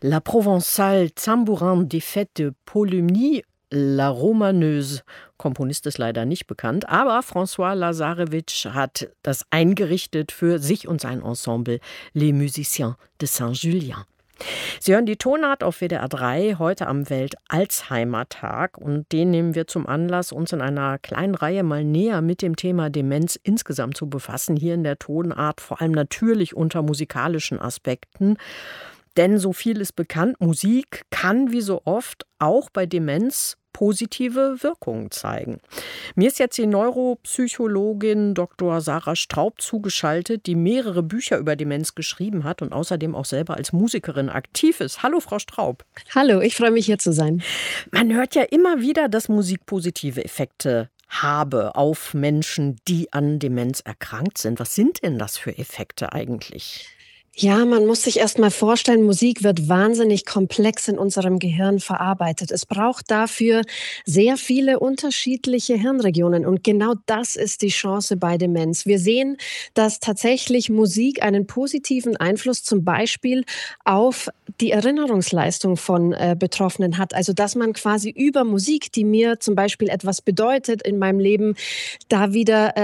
La Provençale Tambourin des Fêtes de Polymnie, La Romaneuse. Komponist ist leider nicht bekannt, aber François Lazarevitch hat das eingerichtet für sich und sein Ensemble Les Musiciens de Saint-Julien. Sie hören die Tonart auf WDR 3 heute am Welt-Alzheimer-Tag und den nehmen wir zum Anlass, uns in einer kleinen Reihe mal näher mit dem Thema Demenz insgesamt zu befassen. Hier in der Tonart vor allem natürlich unter musikalischen Aspekten. Denn so viel ist bekannt, Musik kann wie so oft auch bei Demenz positive Wirkungen zeigen. Mir ist jetzt die Neuropsychologin Dr. Sarah Straub zugeschaltet, die mehrere Bücher über Demenz geschrieben hat und außerdem auch selber als Musikerin aktiv ist. Hallo, Frau Straub. Hallo, ich freue mich, hier zu sein. Man hört ja immer wieder, dass Musik positive Effekte habe auf Menschen, die an Demenz erkrankt sind. Was sind denn das für Effekte eigentlich? Ja, man muss sich erst mal vorstellen, Musik wird wahnsinnig komplex in unserem Gehirn verarbeitet. Es braucht dafür sehr viele unterschiedliche Hirnregionen. Und genau das ist die Chance bei Demenz. Wir sehen, dass tatsächlich Musik einen positiven Einfluss zum Beispiel auf die Erinnerungsleistung von Betroffenen hat. Also, dass man quasi über Musik, die mir zum Beispiel etwas bedeutet in meinem Leben, da wieder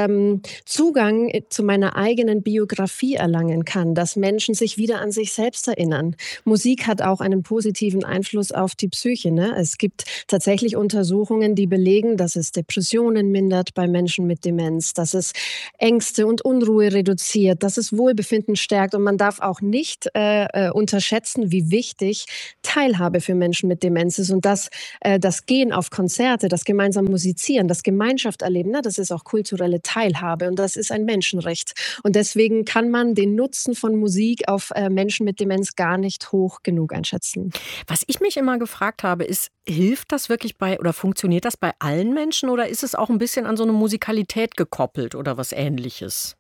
Zugang zu meiner eigenen Biografie erlangen kann, dass Menschen sich wieder an sich selbst erinnern. Musik hat auch einen positiven Einfluss auf die Psyche, ne? Es gibt tatsächlich Untersuchungen, die belegen, dass es Depressionen mindert bei Menschen mit Demenz, dass es Ängste und Unruhe reduziert, dass es Wohlbefinden stärkt. Und man darf auch nicht unterschätzen, wie wichtig Teilhabe für Menschen mit Demenz ist. Und das Gehen auf Konzerte, das gemeinsam Musizieren, das Gemeinschaft erleben, ne? Das ist auch kulturelle Teilhabe und das ist ein Menschenrecht. Und deswegen kann man den Nutzen von Musik auf Menschen mit Demenz gar nicht hoch genug einschätzen. Was ich mich immer gefragt habe, ist, hilft das wirklich oder funktioniert das bei allen Menschen oder ist es auch ein bisschen an so eine Musikalität gekoppelt oder was Ähnliches?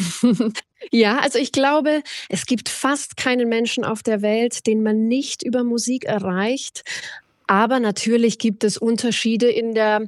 Ja, also ich glaube, es gibt fast keinen Menschen auf der Welt, den man nicht über Musik erreicht. Aber natürlich gibt es Unterschiede in der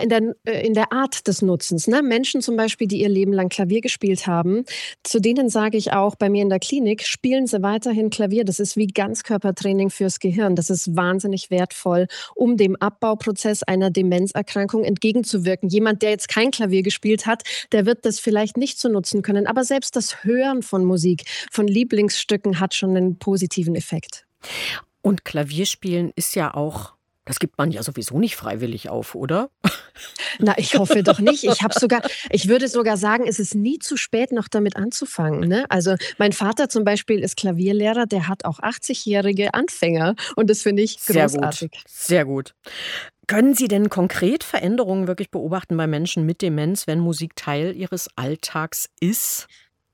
Art des Nutzens, ne? Menschen zum Beispiel, die ihr Leben lang Klavier gespielt haben, zu denen sage ich auch bei mir in der Klinik, spielen Sie weiterhin Klavier. Das ist wie Ganzkörpertraining fürs Gehirn. Das ist wahnsinnig wertvoll, um dem Abbauprozess einer Demenzerkrankung entgegenzuwirken. Jemand, der jetzt kein Klavier gespielt hat, der wird das vielleicht nicht so nutzen können. Aber selbst das Hören von Musik, von Lieblingsstücken hat schon einen positiven Effekt. Und Klavierspielen ist ja auch, das gibt man ja sowieso nicht freiwillig auf, oder? Na, ich hoffe doch nicht. Ich würde sogar sagen, es ist nie zu spät, noch damit anzufangen, ne? Also mein Vater zum Beispiel ist Klavierlehrer, der hat auch 80-jährige Anfänger und das finde ich großartig. Sehr gut. Können Sie denn konkret Veränderungen wirklich beobachten bei Menschen mit Demenz, wenn Musik Teil ihres Alltags ist?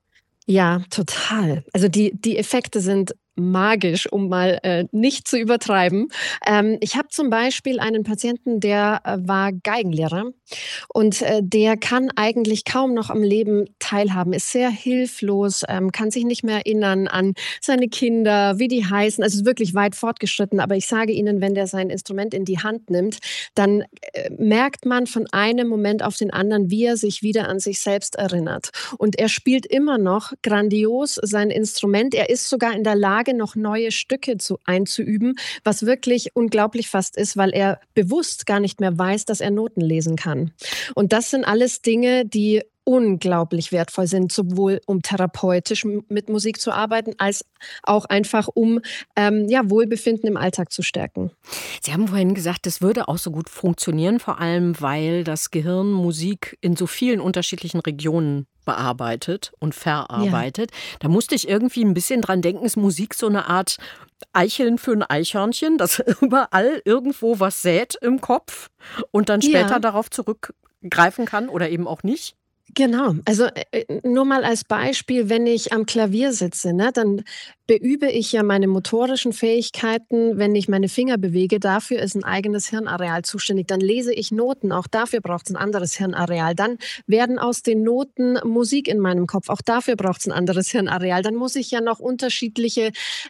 Ja, total. Also die Effekte sind magisch, um mal nicht zu übertreiben. Ich habe zum Beispiel einen Patienten, der war Geigenlehrer und der kann eigentlich kaum noch am Leben teilhaben, ist sehr hilflos, kann sich nicht mehr erinnern an seine Kinder, wie die heißen. Also ist wirklich weit fortgeschritten. Aber ich sage Ihnen, wenn der sein Instrument in die Hand nimmt, dann merkt man von einem Moment auf den anderen, wie er sich wieder an sich selbst erinnert. Und er spielt immer noch grandios sein Instrument. Er ist sogar in der Lage, noch neue Stücke einzuüben, was wirklich unglaublich fast ist, weil er bewusst gar nicht mehr weiß, dass er Noten lesen kann. Und das sind alles Dinge, die unglaublich wertvoll sind, sowohl um therapeutisch mit Musik zu arbeiten, als auch einfach um Wohlbefinden im Alltag zu stärken. Sie haben vorhin gesagt, das würde auch so gut funktionieren, vor allem weil das Gehirn Musik in so vielen unterschiedlichen Regionen bearbeitet und verarbeitet. Ja. Da musste ich irgendwie ein bisschen dran denken, ist Musik so eine Art Eicheln für ein Eichhörnchen, das überall irgendwo was sät im Kopf und dann später darauf zurückgreifen kann oder eben auch nicht? Genau, also nur mal als Beispiel, wenn ich am Klavier sitze, ne, dann beübe ich ja meine motorischen Fähigkeiten, wenn ich meine Finger bewege. Dafür ist ein eigenes Hirnareal zuständig. Dann lese ich Noten, auch dafür braucht es ein anderes Hirnareal. Dann werden aus den Noten Musik in meinem Kopf, auch dafür braucht es ein anderes Hirnareal. Dann muss ich ja noch unterschiedliche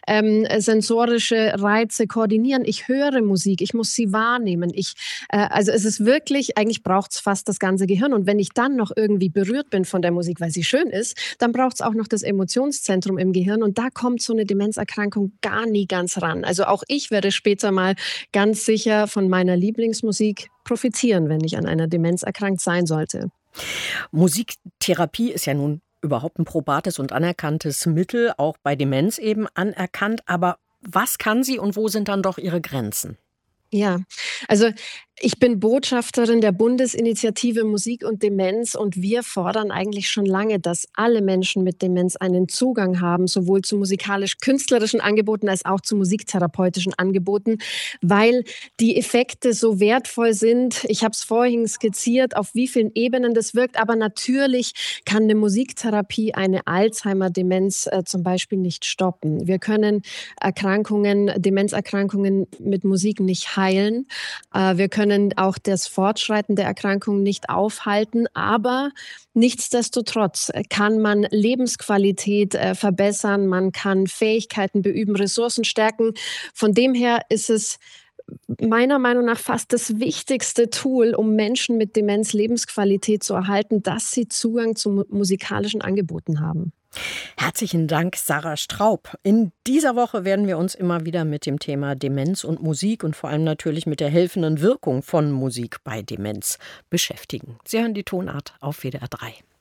sensorische Reize koordinieren. Ich höre Musik, ich muss sie wahrnehmen. Also es ist wirklich, eigentlich braucht es fast das ganze Gehirn. Und wenn ich dann noch irgendwie wie berührt bin von der Musik, weil sie schön ist, dann braucht es auch noch das Emotionszentrum im Gehirn und da kommt so eine Demenzerkrankung gar nie ganz ran. Also auch ich werde später mal ganz sicher von meiner Lieblingsmusik profitieren, wenn ich an einer Demenz erkrankt sein sollte. Musiktherapie ist ja nun überhaupt ein probates und anerkanntes Mittel, auch bei Demenz eben anerkannt. Aber was kann sie und wo sind dann doch ihre Grenzen? Ja, also ich bin Botschafterin der Bundesinitiative Musik und Demenz und wir fordern eigentlich schon lange, dass alle Menschen mit Demenz einen Zugang haben, sowohl zu musikalisch-künstlerischen Angeboten als auch zu musiktherapeutischen Angeboten, weil die Effekte so wertvoll sind. Ich habe es vorhin skizziert, auf wie vielen Ebenen das wirkt, aber natürlich kann eine Musiktherapie eine Alzheimer-Demenz zum Beispiel nicht stoppen. Wir können Demenzerkrankungen mit Musik nicht heilen. Wir können auch das Fortschreiten der Erkrankung nicht aufhalten, aber nichtsdestotrotz kann man Lebensqualität verbessern, man kann Fähigkeiten beüben, Ressourcen stärken. Von dem her ist es meiner Meinung nach fast das wichtigste Tool, um Menschen mit Demenz Lebensqualität zu erhalten, dass sie Zugang zu musikalischen Angeboten haben. Herzlichen Dank, Sarah Straub. In dieser Woche werden wir uns immer wieder mit dem Thema Demenz und Musik und vor allem natürlich mit der helfenden Wirkung von Musik bei Demenz beschäftigen. Sie hören die Tonart auf WDR 3.